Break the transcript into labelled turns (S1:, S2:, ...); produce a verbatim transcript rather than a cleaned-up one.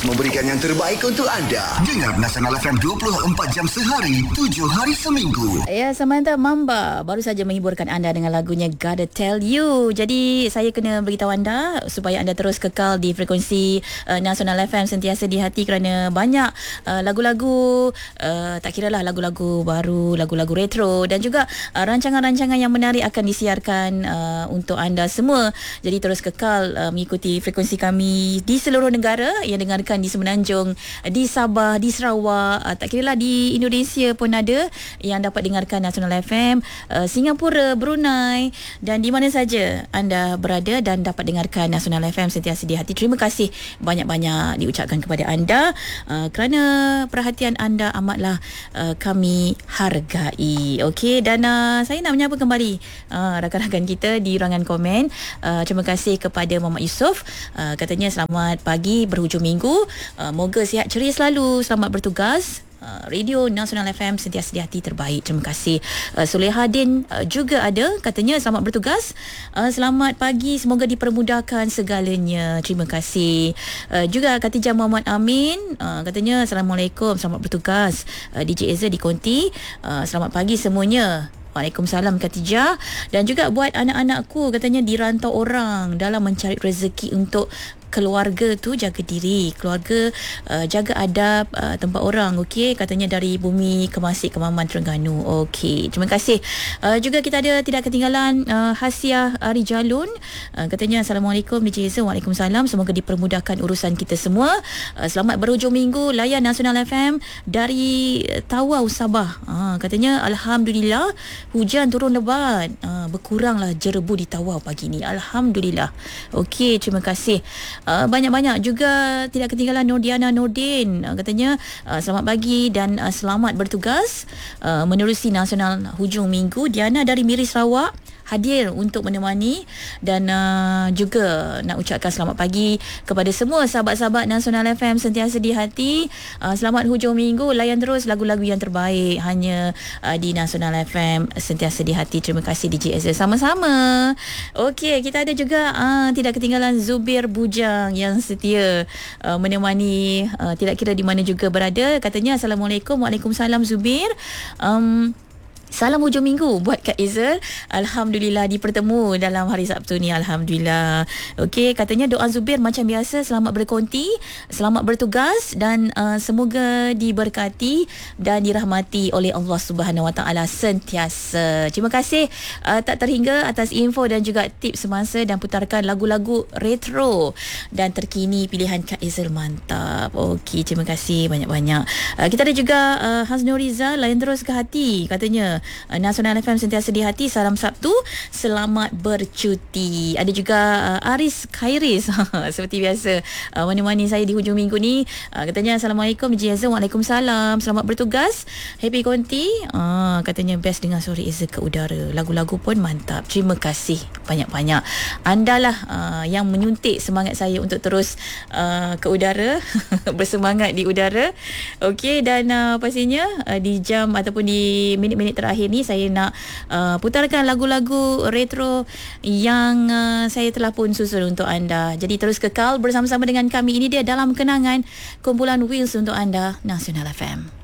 S1: Memberikan yang terbaik untuk anda. Dengar Nasional F M dua puluh empat jam sehari, tujuh hari seminggu.
S2: Ya, Samantha Mamba baru saja menghiburkan anda dengan lagunya Gotta Tell You. Jadi saya kena beritahu anda supaya anda terus kekal di frekuensi uh, Nasional F M sentiasa di hati, kerana banyak uh, lagu-lagu uh, tak kiralah lagu-lagu baru, lagu-lagu retro dan juga uh, rancangan-rancangan yang menarik akan disiarkan uh, untuk anda semua. Jadi terus kekal uh, mengikuti frekuensi kami di seluruh negara yang dengarkan di Semenanjung, di Sabah, di Sarawak, uh, tak kira lah di Indonesia pun ada yang dapat dengarkan Nasional F M, uh, Singapura, Brunei dan di mana saja anda berada dan dapat dengarkan Nasional F M sentiasa di hati. Terima kasih banyak-banyak diucapkan kepada anda uh, kerana perhatian anda amatlah uh, kami hargai. Okey, dan uh, saya nak menyapa kembali uh, rakan-rakan kita di ruangan komen. Uh, terima kasih kepada Muhammad Yusof, uh, katanya selamat pagi berhujung minggu. Uh, moga sihat ceria selalu, selamat bertugas. Uh, Radio Nasional F M sentiasa di hati terbaik. Terima kasih. uh, Sulehadin uh, juga ada, katanya selamat bertugas, uh, selamat pagi, semoga dipermudahkan segalanya. Terima kasih. uh, Juga Khatijah Muhammad Amin, uh, katanya Assalamualaikum, selamat bertugas. uh, D J Eza di Konti, uh, selamat pagi semuanya. Waalaikumsalam Khatijah. Dan juga buat anak-anakku, katanya di rantau orang dalam mencari rezeki untuk keluarga tu, jaga diri keluarga, uh, jaga adab uh, tempat orang. Okey, katanya dari Bumi Kemasik, Kemaman, Terengganu. Okey, terima kasih. Uh, juga kita ada tidak ketinggalan uh, Hasiah Arijalun, uh, katanya Assalamualaikum D J Eza. Waalaikumsalam, semoga dipermudahkan urusan kita semua. Uh, selamat berhujung minggu layan Nasional F M dari Tawau, Sabah. Uh, katanya Alhamdulillah hujan turun lebat, uh, berkuranglah jerebu di Tawau pagi ni. Alhamdulillah. Okey, terima kasih. Uh, banyak-banyak juga tidak ketinggalan Nordiana Nordin, uh, katanya uh, selamat pagi dan uh, selamat bertugas uh, menerusi Nasional hujung minggu. Diana dari Miri, Sarawak hadir untuk menemani dan uh, juga nak ucapkan selamat pagi kepada semua sahabat-sahabat Nasional F M sentiasa di hati. Uh, selamat hujung minggu, layan terus lagu-lagu yang terbaik hanya uh, di Nasional F M sentiasa di hati. Terima kasih D J Ezra, sama-sama. Okey, kita ada juga uh, tidak ketinggalan Zubir Bujang yang setia uh, menemani uh, tidak kira di mana juga berada. Katanya Assalamualaikum. Waalaikumsalam Zubir. Um, Salam hujung minggu buat Kak Ezel. Alhamdulillah dipertemu dalam hari Sabtu ni. Alhamdulillah. Okey, katanya doa Zubir macam biasa, selamat berkonti, selamat bertugas dan uh, semoga diberkati dan dirahmati oleh Allah Subhanahu Wa Taala sentiasa. Terima kasih uh, tak terhingga atas info dan juga tips semasa dan putarkan lagu-lagu retro dan terkini pilihan Kak Ezel. Mantap. Okey, terima kasih banyak-banyak. Uh, kita ada juga uh, Hasnur Rizal, layan terus ke hati, katanya Nasional F M sentiasa di hati. Salam Sabtu, selamat bercuti. Ada juga uh, Aris Khairis seperti biasa uh, menemani saya di hujung minggu ni. uh, Katanya Assalamualaikum D J Eza. Waalaikumsalam, selamat bertugas, happy konti. uh, Katanya best dengan suara Eza ke udara, lagu-lagu pun mantap. Terima kasih banyak-banyak. Andalah uh, yang menyuntik semangat saya untuk terus uh, ke udara bersemangat di udara. Okey, dan uh, pastinya uh, di jam ataupun di minit-minit terakhir akhir ni saya nak uh, putarkan lagu-lagu retro yang uh, saya telah pun susun untuk anda. Jadi terus kekal bersama-sama dengan kami. Ini dia Dalam Kenangan, kumpulan Wheels untuk anda, Nasional F M.